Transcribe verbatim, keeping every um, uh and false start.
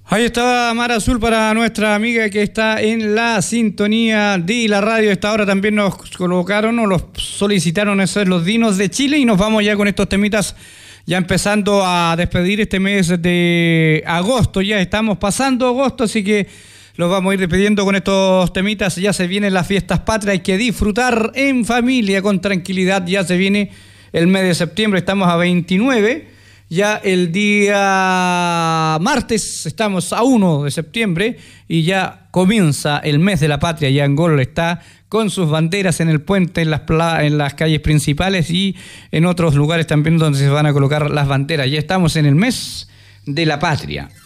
Ahí estaba Mar Azul para nuestra amiga que está en la sintonía de la radio. Esta hora también nos colocaron o los solicitaron esos los Dinos de Chile y nos vamos ya con estos temitas, ya empezando a despedir este mes de agosto. Ya estamos pasando agosto, así que los vamos a ir despidiendo con estos temitas. Ya se vienen las fiestas patrias, hay que disfrutar en familia con tranquilidad. Ya se viene el mes de septiembre, estamos a veintinueve. Ya el día martes estamos a uno de septiembre y ya comienza el mes de la patria. Ya Angol está con sus banderas en el puente, en las, pla- en las calles principales y en otros lugares también donde se van a colocar las banderas. Ya estamos en el mes de la patria.